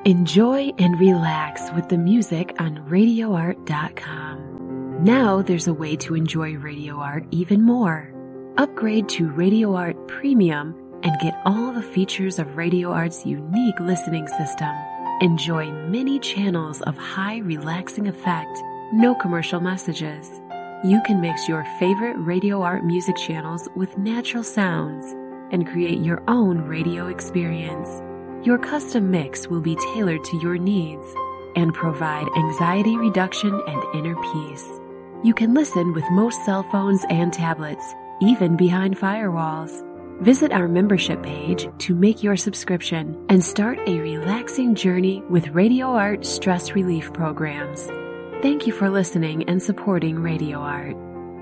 Enjoy and relax with the music on RadioArt.com. Now there's a way to enjoy Radio Art even more. Upgrade to Radio Art Premium and get all the features of Radio Art's unique listening system. Enjoy many channels of high relaxing effect, no commercial messages. You can mix your favorite Radio Art music channels with natural sounds and create your own radio experience. Your custom mix will be tailored to your needs and provide anxiety reduction and inner peace. You can listen with most cell phones and tablets, even behind firewalls. Visit our membership page to make your subscription and start a relaxing journey with Radio Art stress relief programs. Thank you for listening and supporting Radio Art.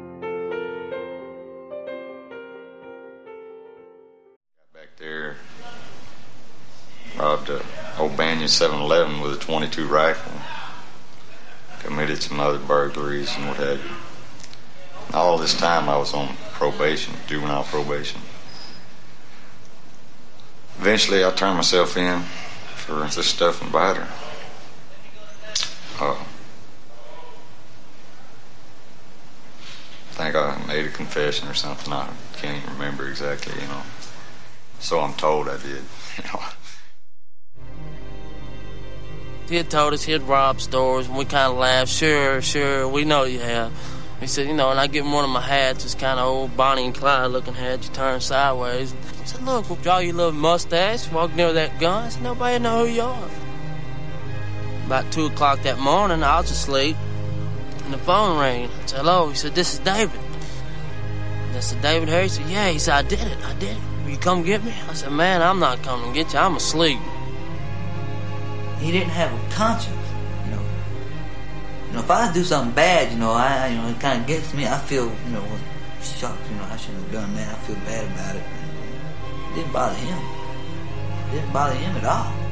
Back there, robbed a old Banyan 7-Eleven with a .22 rifle. Committed some other burglaries and what have you. All this time I was on probation, juvenile probation. Eventually I turned myself in for this stuff and battery. I think I made a confession or something. I can't even remember exactly, So I'm told I did, He had told us he'd robbed stores, and we kind of laughed. Sure, we know you have. He said, and I give him one of my hats, this kind of old Bonnie and Clyde looking hat, you turn sideways. He said, look, we'll draw your little mustache, walk near that gun. I said, nobody know who you are. About 2 o'clock that morning, I was asleep, and the phone rang. I said, hello. He said, this is David. I said, David Harry? He said, yeah. He said, I did it. Will you come get me? I said, man, I'm not coming to get you. I'm asleep. He didn't have a conscience, if I do something bad, it kind of gets me. I feel, shocked, I shouldn't have done that. I feel bad about it. It didn't bother him. It didn't bother him at all.